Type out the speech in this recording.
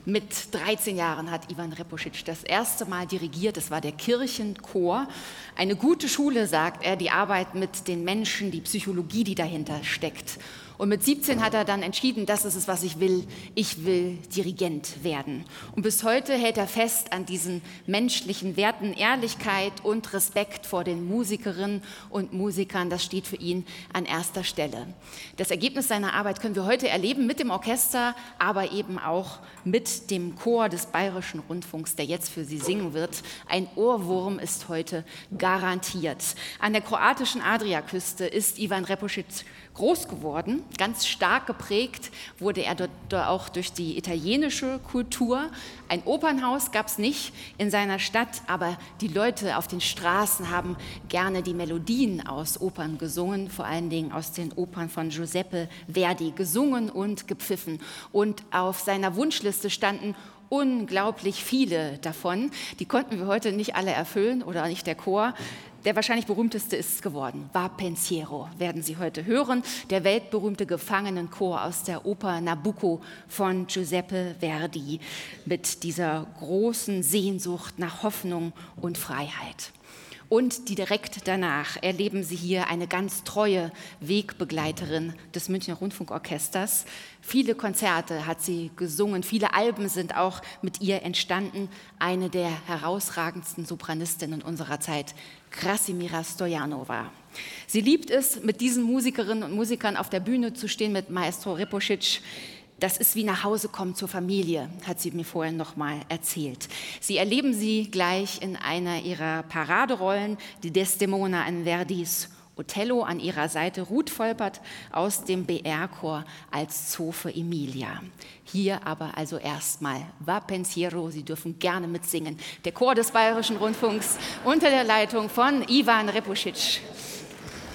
Mit 13 Jahren hat Ivan Repošić das erste Mal dirigiert. Es war der Kirchenchor. Eine gute Schule, sagt er, die Arbeit mit den Menschen, die Psychologie, die dahinter steckt. Und mit 17 hat er dann entschieden, das ist es, was ich will. Ich will Dirigent werden. Und bis heute hält er fest an diesen menschlichen Werten, Ehrlichkeit und Respekt vor den Musikerinnen und Musikern. Das steht für ihn an erster Stelle. Das Ergebnis seiner Arbeit können wir heute erleben mit dem Orchester, aber eben auch mit dem Chor des Bayerischen Rundfunks, der jetzt für Sie singen wird. Ein Ohrwurm ist heute garantiert. An der kroatischen Adriaküste ist Ivan Repošić groß geworden, ganz stark geprägt wurde er dort auch durch die italienische Kultur. Ein Opernhaus gab es nicht in seiner Stadt, aber die Leute auf den Straßen haben gerne die Melodien aus Opern gesungen, vor allen Dingen aus den Opern von Giuseppe Verdi, gesungen und gepfiffen. Und auf seiner Wunschliste standen unglaublich viele davon. Die konnten wir heute nicht alle erfüllen oder nicht der Chor. Der wahrscheinlich berühmteste ist es geworden. Va Pensiero werden Sie heute hören. Der weltberühmte Gefangenenchor aus der Oper Nabucco von Giuseppe Verdi mit dieser großen Sehnsucht nach Hoffnung und Freiheit. Und direkt danach erleben Sie hier eine ganz treue Wegbegleiterin des Münchner Rundfunkorchesters. Viele Konzerte hat sie gesungen, viele Alben sind auch mit ihr entstanden. Eine der herausragendsten Sopranistinnen unserer Zeit, Krasimira Stojanova. Sie liebt es, mit diesen Musikerinnen und Musikern auf der Bühne zu stehen, mit Maestro Repošić. Das ist wie nach Hause kommen zur Familie, hat sie mir vorhin noch mal erzählt. Sie erleben sie gleich in einer ihrer Paraderollen, die Desdemona in Verdis Othello, an ihrer Seite Ruth Volpert aus dem BR-Chor als Zofe Emilia. Hier aber also erstmal Va Pensiero, Sie dürfen gerne mitsingen. Der Chor des Bayerischen Rundfunks unter der Leitung von Ivan Repošić.